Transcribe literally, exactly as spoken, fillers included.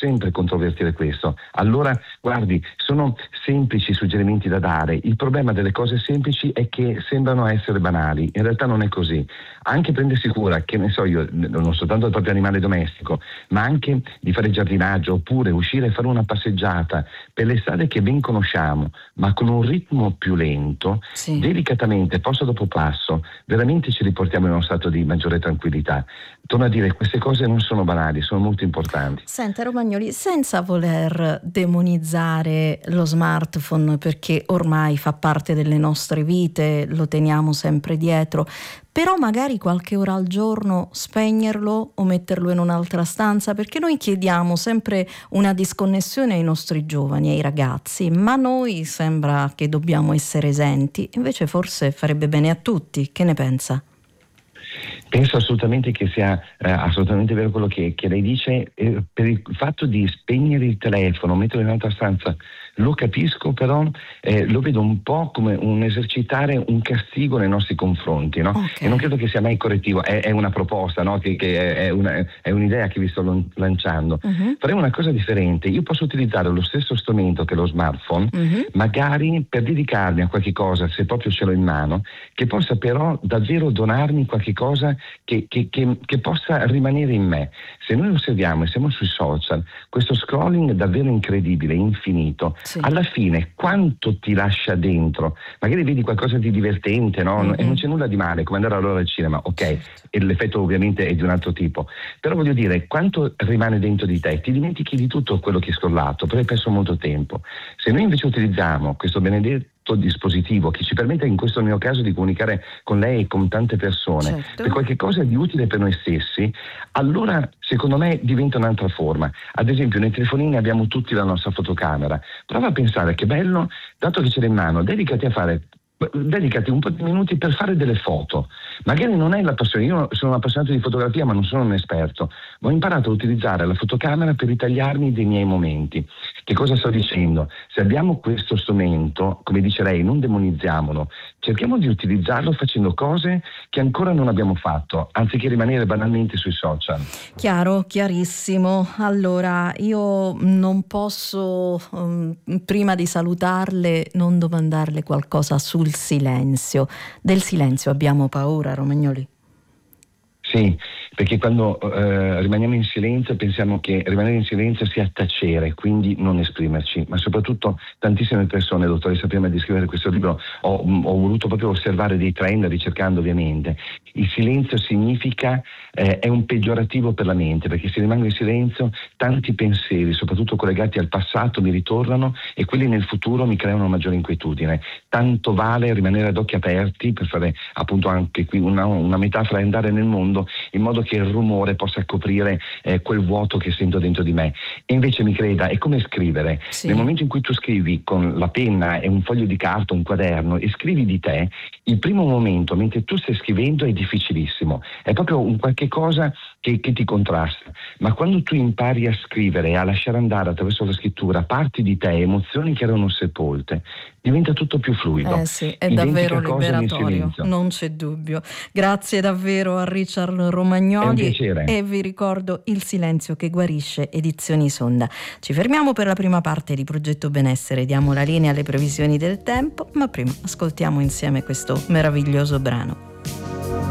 sempre controvertire questo. Allora, guardi, sono semplici suggerimenti da dare. Il problema delle cose semplici è che sembrano essere banali, in realtà non è così. Anche prendersi cura, che ne so io, non soltanto del proprio animale domestico, ma anche di fare giardinaggio, oppure uscire e fare una passeggiata per le strade che ben conosciamo, ma con un ritmo più lento, Sì. delicatamente, passo dopo passo, veramente ci riportiamo in uno stato di maggiore tranquillità. Torno a dire, queste cose non sono banali, sono molto importanti. Senta Romagnoli, senza voler demonizzare lo smartphone, perché ormai fa parte delle nostre vite, lo teniamo sempre dietro, però magari qualche ora al giorno spegnerlo o metterlo in un'altra stanza, perché noi chiediamo sempre una disconnessione ai nostri giovani, ai ragazzi, ma noi sembra che dobbiamo essere esenti, invece forse farebbe bene a tutti. Che ne pensa? Penso assolutamente che sia eh, assolutamente vero quello che, che lei dice. Eh, per il fatto di spegnere il telefono, metterlo in un'altra stanza, lo capisco, però eh, lo vedo un po' come un esercitare un castigo nei nostri confronti, no? Okay. E non credo che sia mai correttivo, è, è una proposta, no? che, che è, una, è un'idea che vi sto lanciando. Uh-huh. Faremo una cosa differente. Io posso utilizzare lo stesso strumento che lo smartphone, Uh-huh. magari per dedicarmi a qualche cosa, se proprio ce l'ho in mano, che possa però davvero donarmi qualche cosa Che, che, che, che possa rimanere in me. Se noi osserviamo e siamo sui social, questo scrolling è davvero incredibile, infinito. Sì. Alla fine quanto ti lascia dentro? Magari vedi qualcosa di divertente, no? Mm-hmm. E non c'è nulla di male, come andare allora al cinema, ok, certo. E l'effetto ovviamente è di un altro tipo, però voglio dire, quanto rimane dentro di te? Ti dimentichi di tutto quello che hai scrollato, però hai perso molto tempo. Se noi invece utilizziamo questo benedetto dispositivo che ci permette, in questo mio caso, di comunicare con lei e con tante persone, certo. per qualche cosa di utile per noi stessi, allora secondo me diventa un'altra forma. Ad esempio nei telefonini abbiamo tutti la nostra fotocamera. Prova a pensare che bello, dato che ce l'hai in mano, dedicati a fare dedicati un po' di minuti per fare delle foto. Magari non hai la passione, io sono un appassionato di fotografia ma non sono un esperto, ma ho imparato a utilizzare la fotocamera per ritagliarmi dei miei momenti. Che cosa sto dicendo? Se abbiamo questo strumento, come dice lei, non demonizziamolo, cerchiamo di utilizzarlo facendo cose che ancora non abbiamo fatto, anziché rimanere banalmente sui social. Chiaro, chiarissimo. Allora, io non posso, um, prima di salutarle, non domandarle qualcosa sul silenzio. Del silenzio abbiamo paura, Romagnoli? Sì, perché quando eh, rimaniamo in silenzio pensiamo che rimanere in silenzio sia tacere, quindi non esprimerci, ma soprattutto tantissime persone, dottoressa, prima di scrivere questo libro ho, ho voluto proprio osservare dei trend, ricercando ovviamente. Il silenzio significa, eh, è un peggiorativo per la mente, perché se rimango in silenzio tanti pensieri, soprattutto collegati al passato, mi ritornano e quelli nel futuro mi creano una maggiore inquietudine. Tanto vale rimanere ad occhi aperti, per fare appunto anche qui una, una metafora, e andare nel mondo in modo che il rumore possa coprire eh, quel vuoto che sento dentro di me. E invece, mi creda, è come scrivere. Sì. Nel momento in cui tu scrivi con la penna e un foglio di carta, un quaderno, e scrivi di te, il primo momento mentre tu stai scrivendo è difficilissimo, è proprio un qualche cosa che, che ti contrasta, ma quando tu impari a scrivere e a lasciare andare attraverso la scrittura parti di te, emozioni che erano sepolte, diventa tutto più fluido. Eh sì, è Identica davvero cosa nel liberatorio, silenzio. non c'è dubbio. Grazie davvero a Richard Romagnoli. È un piacere. E vi ricordo Il silenzio che guarisce, edizioni Sonda. Ci fermiamo per la prima parte di Progetto Benessere, diamo la linea alle previsioni del tempo, ma prima ascoltiamo insieme questo meraviglioso brano.